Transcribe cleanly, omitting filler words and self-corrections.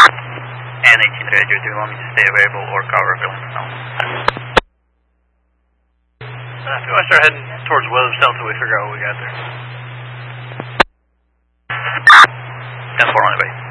And 18 Roger, do you want me to stay available or cover filling now? I feel I start heading towards Williamstown until we figure out what we got there. 10-4 on the way.